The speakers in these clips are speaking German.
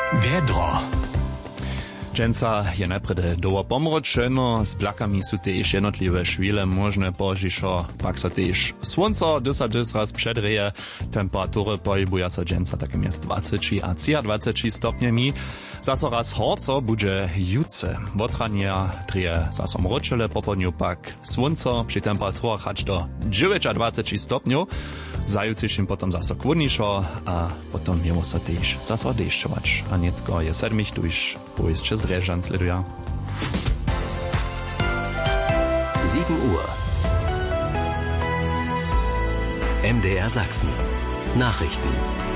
Wiedro. Dženca je najprede doło pomročeno, z blakami sú tiež jednotlivé chvíle možné požišo, pak sa tiež slunco dys raz předreje, temperatury pohybuja sa dženca takým jest 20 a 23 stopňami. Zaso raz horco bude juce. Votrania dreje zasom ročele, popodňu pak slunco, pri temperaturách až do 29 stopňov, zajúciším potom zaso kvudnišo a potom jemu sa tiež zaso dešťovač. A netko je 7, tu iš pojist čez Drežan sleduja. 7 Uhr. MDR Sachsen. Nachrichten.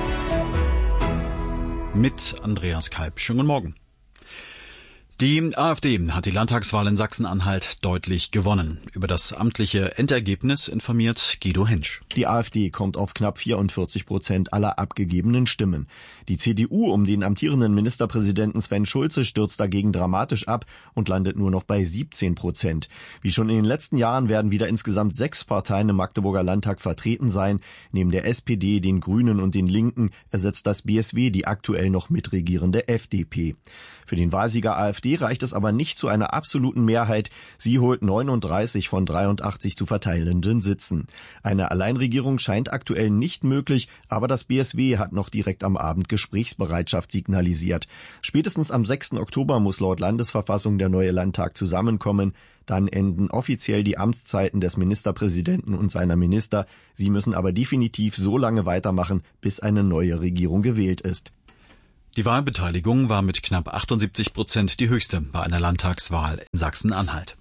Mit Andreas Kalb. Schönen Morgen. Die AfD hat die Landtagswahl in Sachsen-Anhalt deutlich gewonnen. Über das amtliche Endergebnis informiert Guido Hensch. Die AfD kommt auf knapp 44% aller abgegebenen Stimmen. Die CDU um den amtierenden Ministerpräsidenten Sven Schulze stürzt dagegen dramatisch ab und landet nur noch bei 17%. Wie schon in den letzten Jahren werden wieder insgesamt 6 Parteien im Magdeburger Landtag vertreten sein. Neben der SPD, den Grünen und den Linken ersetzt das BSW die aktuell noch mitregierende FDP. Für den Wahlsieger AfD reicht es aber nicht zu einer absoluten Mehrheit. Sie holt 39 von 83 zu verteilenden Sitzen. Eine Alleinregierung scheint aktuell nicht möglich, aber das BSW hat noch direkt am Abend Gesprächsbereitschaft signalisiert. Spätestens am 6. Oktober muss laut Landesverfassung der neue Landtag zusammenkommen. Dann enden offiziell die Amtszeiten des Ministerpräsidenten und seiner Minister. Sie müssen aber definitiv so lange weitermachen, bis eine neue Regierung gewählt ist. Die Wahlbeteiligung war mit knapp 78% die höchste bei einer Landtagswahl in Sachsen-Anhalt.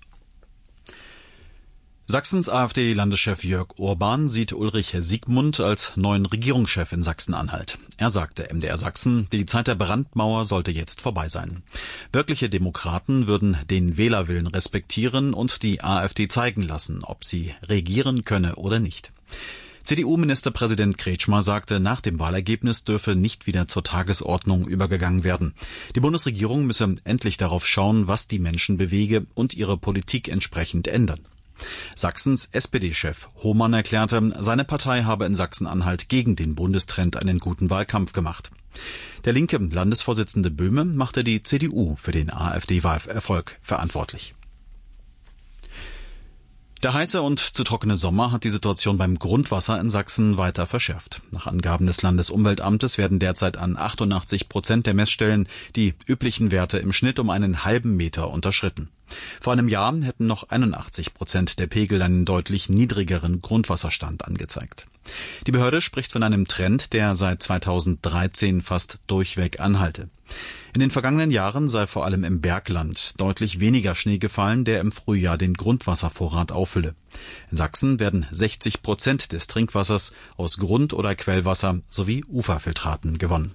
Sachsens AfD-Landeschef Jörg Orban sieht Ulrich Siegmund als neuen Regierungschef in Sachsen-Anhalt. Er sagte MDR Sachsen, die Zeit der Brandmauer sollte jetzt vorbei sein. Wirkliche Demokraten würden den Wählerwillen respektieren und die AfD zeigen lassen, ob sie regieren könne oder nicht. CDU-Ministerpräsident Kretschmer sagte, nach dem Wahlergebnis dürfe nicht wieder zur Tagesordnung übergegangen werden. Die Bundesregierung müsse endlich darauf schauen, was die Menschen bewege und ihre Politik entsprechend ändern. Sachsens SPD-Chef Hohmann erklärte, seine Partei habe in Sachsen-Anhalt gegen den Bundestrend einen guten Wahlkampf gemacht. Der linke Landesvorsitzende Böhme machte die CDU für den AfD-Wahlerfolg verantwortlich. Der heiße und zu trockene Sommer hat die Situation beim Grundwasser in Sachsen weiter verschärft. Nach Angaben des Landesumweltamtes werden derzeit an 88% der Messstellen die üblichen Werte im Schnitt um einen halben Meter unterschritten. Vor einem Jahr hätten noch 81% der Pegel einen deutlich niedrigeren Grundwasserstand angezeigt. Die Behörde spricht von einem Trend, der seit 2013 fast durchweg anhalte. In den vergangenen Jahren sei vor allem im Bergland deutlich weniger Schnee gefallen, der im Frühjahr den Grundwasservorrat auffülle. In Sachsen werden 60% des Trinkwassers aus Grund- oder Quellwasser sowie Uferfiltraten gewonnen.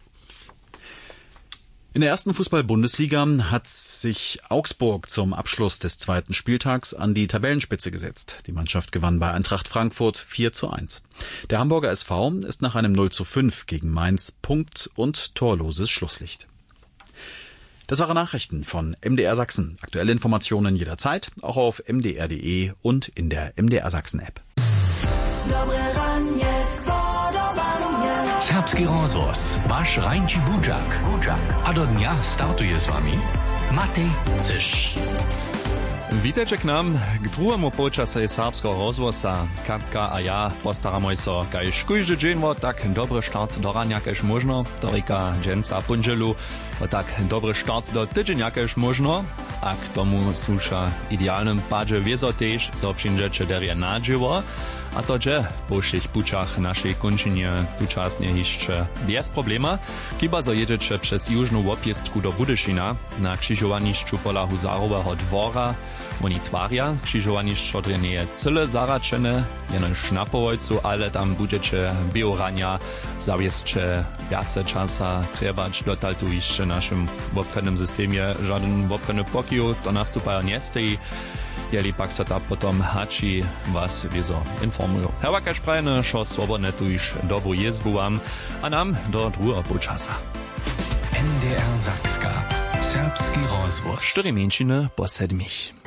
In der ersten Fußball-Bundesliga hat sich Augsburg zum Abschluss des zweiten Spieltags an die Tabellenspitze gesetzt. Die Mannschaft gewann bei Eintracht Frankfurt 4:1. Der Hamburger SV ist nach einem 0:5 gegen Mainz Punkt- und torloses Schlusslicht. Das waren Nachrichten von MDR Sachsen. Aktuelle Informationen jederzeit, auch auf mdr.de und in der MDR Sachsen-App. Serbski rozhlas, váš Rajnči Budžak. A do dňa startuje s vami Matej Cyš. Witajcie k nam, k drugiemu počasu serbskiego rozhłasa. Katka a ja postaramy się, kajż każdy dzień o tak dobry start do rania, kajż można, do rika dżęca punżelu, o tak dobry start do tydzienia, kajż można, a k tomu słusza idealnym padzie wiezo też, co przyjdziecie derie nadziewa, a to dże po všich pučach naszej kończynie tuczasnie jeszcze bez problema, chyba zo jedziecie przez jużną łopiestku do Budyszina na krzyżowaniszczu pola Huzarowego dwora. Oni twarja, krzyżowaniszczo drenieje cyle zaraczene, jeno Schnapowojcu, ale tam budecie biorania, zawieszcie więcej czasa trebać, dotal tu jeszcze naszym wopkanym systemie żaden wopkany pokój, to nastupają nie stoi. Jeli pak se ta potom hači was wieso informują. Herwa kaž prajne, šo swobodne tu iż dobru jezbu wam, a nam do drugiego počasa. MDR Sakska. Serbski rozhlas. 4 mięciny po 7.